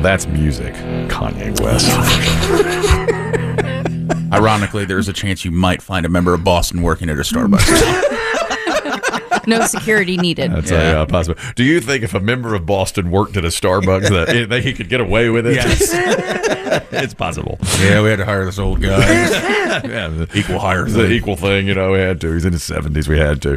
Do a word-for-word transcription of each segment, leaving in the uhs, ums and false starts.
that's music. Kanye West. Ironically, there's a chance you might find a member of Boston working at a Starbucks. No security needed. That's yeah. a uh, possible. Do you think if a member of Boston worked at a Starbucks that it, that he could get away with it? Yes. It's possible. Yeah, we had to hire this old guy. Yeah, the Equal hire the thing. equal thing, you know, we had to. He's in his seventies. We had to.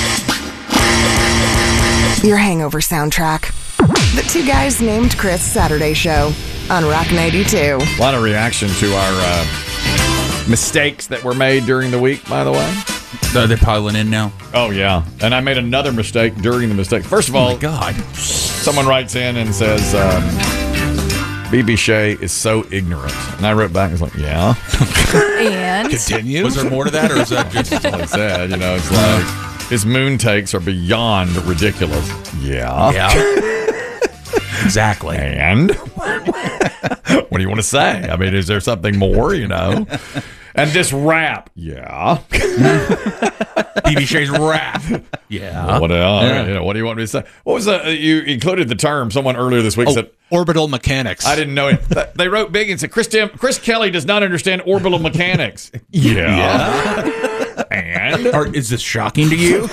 Your hangover soundtrack. The Two Guys Named Chris Saturday Show on Rock ninety-two. A lot of reaction to our uh, mistakes that were made during the week, by the way. Are they piling in now? Oh, yeah. And I made another mistake during the mistake. First of all, oh my God. Someone writes in and says, um, B B Shea is so ignorant. And I wrote back and was like, yeah. And Continue. Was there more to that, or is that just That's what I said. You know, it's like, his moon takes are beyond ridiculous. Yeah. Yeah. Exactly. And what do you want to say? I mean, is there something more, you know? And this rap, yeah. B B Shays rap, yeah. What, uh, Yeah. You know, what do you want me to say? What was the, you included the term, someone earlier this week Oh, said, orbital mechanics. I didn't know it. They wrote big and said, Chris, Tim, Chris Kelly does not understand orbital mechanics. Yeah. And? Or is this shocking to you?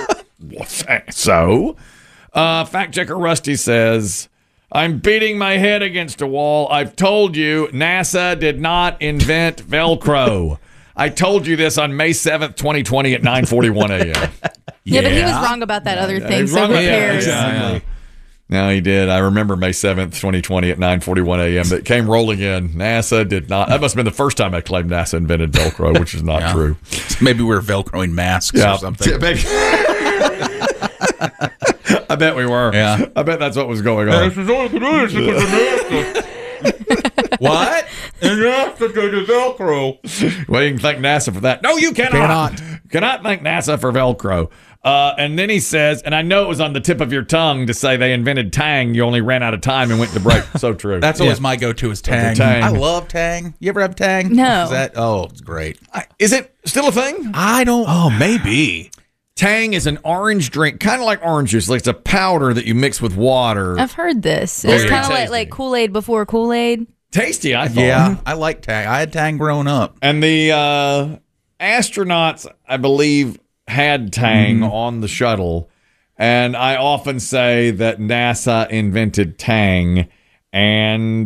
So, uh, fact checker Rusty says, I'm beating my head against a wall. I've told you NASA did not invent Velcro. I told you this on May seventh, twenty twenty at nine forty-one a.m. yeah, yeah, but he was wrong about that other thing, so who about- yeah, cares? exactly. No, he did. I remember May seventh, twenty twenty at nine forty-one a.m. that came rolling in. NASA did not. That must have been the first time I claimed NASA invented Velcro, which is not Yeah. true. Maybe we're Velcroing masks or something. Maybe. I bet we were. Yeah. I bet that's what was going on. What? NASA did Velcro. Well, you can thank NASA for that. No, you cannot. Cannot. Cannot thank NASA for Velcro. Uh, and then he says, and I know it was on the tip of your tongue to say they invented Tang. You only ran out of time and went to break. So true. That's always my go-to is Tang. Tang. I love Tang. You ever have Tang? No. Is that? Oh, it's great. I- Is it still a thing? I don't. Oh, maybe. Tang is an orange drink, kind of like orange juice. Like it's a powder that you mix with water. I've heard this. Very It's kind of like, tasty. like Kool-Aid before Kool-Aid. Tasty, I thought. Yeah, I like Tang. I had Tang growing up. And the uh, astronauts, I believe, had Tang on the shuttle. And I often say that NASA invented Tang. And